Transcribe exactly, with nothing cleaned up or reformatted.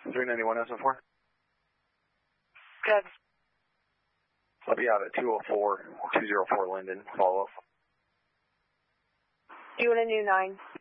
three ninety-one S O four. Good. I'll be out at two oh four, two oh four Linden. Follow up. You want a new nine?